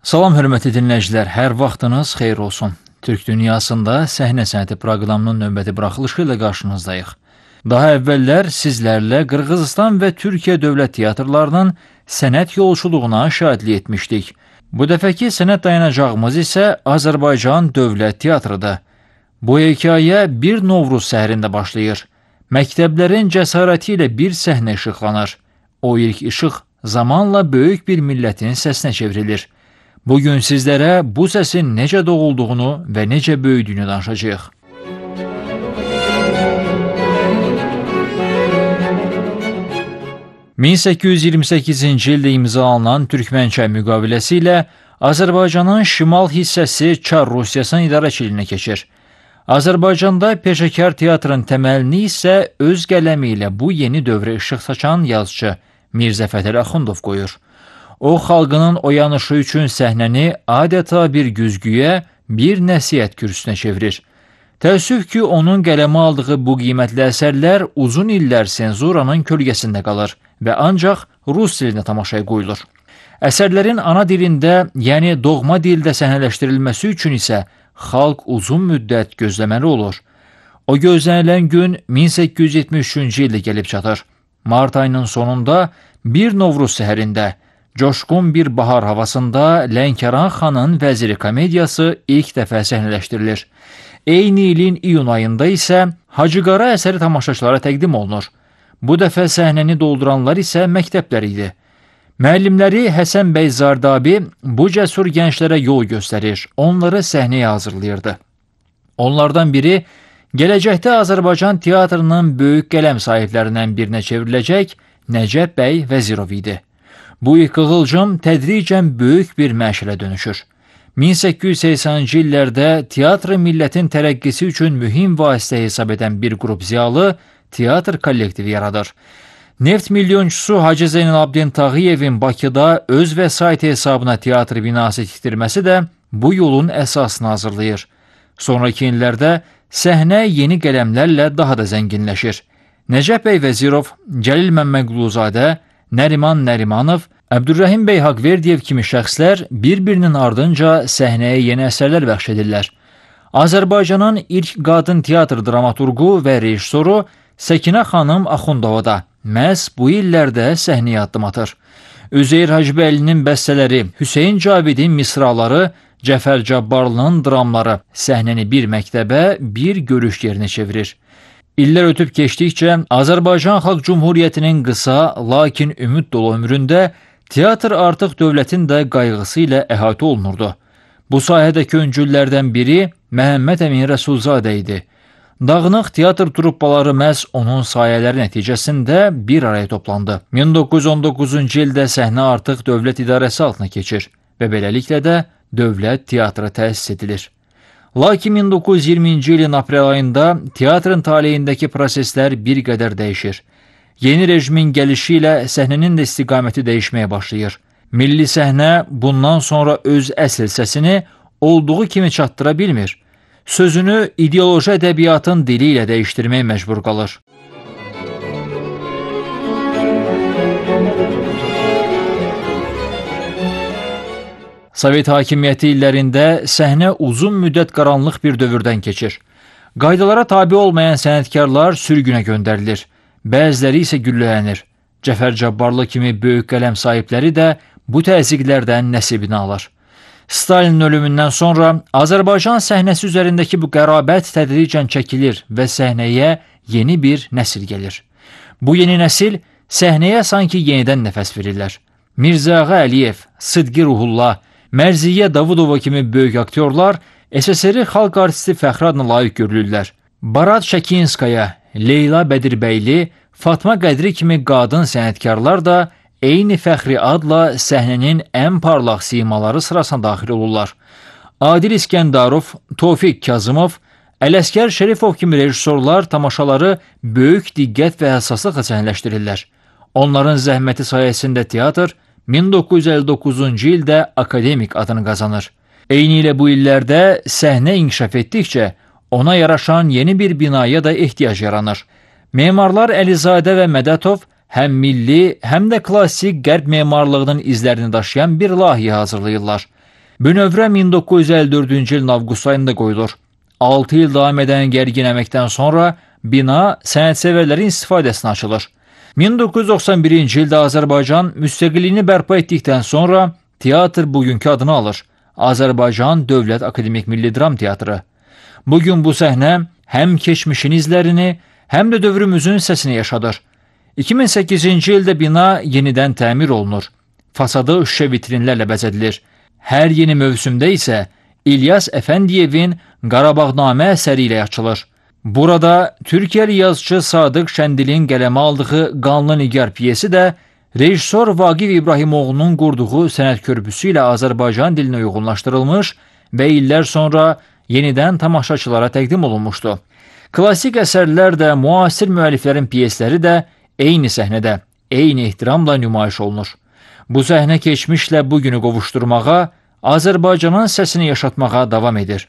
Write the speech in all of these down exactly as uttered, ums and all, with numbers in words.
Salam hörmətli dinləyicilər, hər vaxtınız xeyir olsun. Türk dünyasında səhnə sənəti proqramının növbəti buraxılışı ilə qarşınızdayıq. Daha əvvəllər sizlərlə Qırğızistan və Türkiyə dövlət teatrlarının sənət yolculuğuna şahidlik etmişdik. Bu dəfəki sənət dayanacağımız isə Azərbaycan Dövlət Teatrıdır. Bu hekayə bir Novruz səhərində başlayır. Məktəblərin cəsarəti ilə bir səhnə işıqlanır. O ilk işıq zamanla böyük bir millətin səsinə çevrilir. Bugün sizlərə bu səsin necə doğulduğunu və necə böyüdüyünü danışacağıq. min səkkiz yüz iyirmi səkkizinci ildə imzalanan Türkmənçay müqaviləsi ilə Azərbaycanın şimal hissəsi Çar Rusiyasının idarəçiliyinə keçir. Azərbaycanda peşəkar teatrın təməlini isə öz qələmi ilə bu yeni dövrə işıq saçan yazıcı Mirzə Fətəli Axundov qoyur. O, xalqının oyanışı üçün səhnəni adeta bir güzgüyə, bir nəsihət kürsüsünə çevirir. Təəssüf ki, onun qələmə aldığı bu qiymətli əsərlər uzun illər senzuranın kölgəsində qalır və ancaq rus dilində tamaşaya qoyulur. Əsərlərin ana dilində, yəni doğma dildə səhnələşdirilməsi üçün isə xalq uzun müddət gözləməli olur. O gözlənilən gün min səkkiz yüz yetmiş üçüncü ildə gəlib çatır. Mart ayının sonunda bir Novruz səhərində, coşqun bir bahar havasında Lənkəran xanın Vəziri komediyası ilk dəfə səhnələşdirilir. Eyni ilin iyun ayında isə Hacı Qara əsəri tamaşaçılara təqdim olunur. Bu dəfə səhnəni dolduranlar isə məktəblər idi. Müəllimləri Həsən bəy Zardabi bu cəsur gənclərə yol göstərir, onları səhnəyə hazırlayırdı. Onlardan biri gələcəkdə Azərbaycan teatrının böyük qələm sahiblərindən birinə çevriləcək Nəcəf bəy Vəzirov idi. Bu ilk qığılcım tədricən böyük bir məşələ dönüşür. min səkkiz yüz səksəninci illərdə teatrı millətin tərəqqisi üçün mühim vasitə hesab edən bir qrup ziyalı teatr kollektivi yaradır. Neft milyonçusu Hacı Zeynalabdin Tağıyevin Bakıda öz vəsaiti hesabına teatr binası tikdirməsi də bu yolun əsasını hazırlayır. Sonraki illərdə səhnə yeni qələmlərlə daha da zənginləşir. Nəcəf bəy Vəzirov, Cəlil Məmməquluzadə, Nəriman Nərimanov, Əbdürrəhim bəy Haqverdiyev kimi şəxslər bir-birinin ardınca səhnəyə yeni əsərlər bəxş edirlər. Azərbaycanın ilk qadın teatr dramaturqu və rejissoru Səkinə xanım Axundova da məhz bu illərdə səhnəyə addım atır. Üzeyir Hacıbəylinin bəstələri, Hüseyn Cavidin misraları, Cəfər Cabbarlının dramları səhnəni bir məktəbə, bir görüş yerinə çevirir. İllər ötüb keçdikcə Azərbaycan Xalq Cumhuriyyətinin qısa, lakin ümid dolu ömründə teatr artıq dövlətin də qayğısı ilə əhatə olunurdu. Bu sahədəki öncüllərdən biri Məhəmməd Əmin Rəsulzadə idi. Dağınıq teatr truppaları məhz onun sayələri nəticəsində bir araya toplandı. min doqquz yüz on doqquzuncu ildə səhnə artıq dövlət idarəsi altına keçir və beləliklə də dövlət teatrı təsis edilir. Lakin min doqquz yüz iyirminci ilin aprel ayında teatrın taleyindəki proseslər bir qədər dəyişir. Yeni rejimin gəlişi ilə səhnənin də istiqaməti dəyişməyə başlayır. Milli səhnə bundan sonra öz əsl səsini olduğu kimi çatdıra bilmir. Sözünü ideoloji ədəbiyyatın dili ilə dəyişdirməyə məcbur qalır. Sovet hakimiyyəti illərində səhnə uzun müddət qaranlıq bir dövrdən keçir. Qaydalara tabi olmayan sənətkarlar sürgünə göndərilir. Bəziləri isə güllələnir. Cəfər Cabbarlı kimi böyük qələm sahibləri də bu təzyiqlərdən nəsibini alır. Stalinin ölümündən sonra Azərbaycan səhnəsi üzərindəki bu qərabət tədricən çəkilir və səhnəyə yeni bir nəsil gəlir. Bu yeni nəsil səhnəyə sanki yenidən nəfəs verirlər. Mirzəağa Əliyev, Sıdqi Ruhullah, Mərziyə Davudova kimi böyük aktyorlar S S R-i xalq artisti fəxri adına layiq görülürlər. Barat Şəkinskaya, Leyla Bədirbəyli, Fatma Qədri kimi qadın sənətkarlar da eyni fəxri adla səhnənin ən parlaq simaları sırasına daxil olurlar. Adil İskəndarov, Tofiq Kazımov, Ələsgər Şərifov kimi rejissorlar tamaşaları böyük diqqət və həssaslıqla səhnələşdirirlər. Onların zəhməti sayəsində teatr min doqquz yüz əlli doqquzuncu ildə akademik adını qazanır. Eyni ilə bu illərdə səhnə inkişaf etdikcə ona yaraşan yeni bir binaya da ehtiyac yaranır. Memarlar Əlizadə və Mədətov həm milli, həm də klassik qərb memarlığının izlərini daşıyan bir layihə hazırlayırlar. Bünövrə min doqquz yüz əlli dördüncü ilin avqust ayında qoyulur. altı il davam edən gərgin əməkdən sonra bina sənətsevərlərin istifadəsinə açılır. min doqquz yüz doxsan birinci ildə Azərbaycan müstəqilliyini bərpa etdikdən sonra teatr bugünkü adını alır. Azərbaycan Dövlət Akademik Milli Dram Teatrı. Bugün bu səhnə həm keçmişin izlərini, həm də dövrümüzün səsini yaşadır. iki min səkkizinci ildə bina yenidən təmir olunur. Fasadı şüşə vitrinlərlə bəzədilir. Hər yeni mövsümdə isə İlyas Əfəndiyevin Qarabağnamə əsəri ilə açılır. Burada Türkiyəli yazıcı Sadıq Şəndilin qələmə aldığı Qanlı Nigar piyesi də rejissor Vaqif İbrahimoğlu'nun qurduğu sənət körpüsü ilə Azərbaycan dilinə uyğunlaşdırılmış və illər sonra yenidən tamaşaçılara təqdim olunmuşdu. Klassik əsərlər də, müasir müəlliflərin piyesləri də eyni səhnədə, eyni ehtiramla nümayiş olunur. Bu səhnə keçmişlə bugünü qovuşturmağa, Azərbaycanın səsini yaşatmağa davam edir.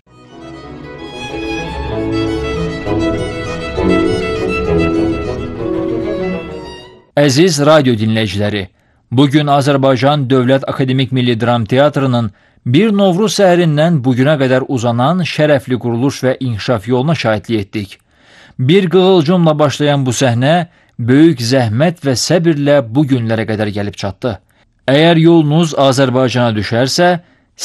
Əziz radio dinləyiciləri, bugün Azərbaycan Dövlət Akademik Milli Dram Teatrının bir Novruz səhərindən bugünə qədər uzanan şərəfli quruluş və inkişaf yoluna şahidlik etdik. Bir qığılcımla başlayan bu səhnə böyük zəhmət və səbirlə bu günlərə qədər gəlib çatdı. Əgər yolunuz Azərbaycana düşərsə,